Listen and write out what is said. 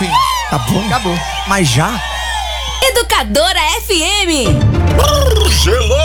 fim. Tá bom? Acabou. Mas já? Educadora FM. Gelou!